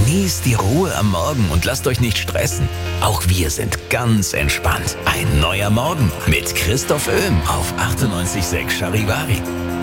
Genießt die Ruhe am Morgen und lasst euch nicht stressen. Auch wir sind ganz entspannt. Ein neuer Morgen mit Christoph Oehm auf 98.6 Charivari.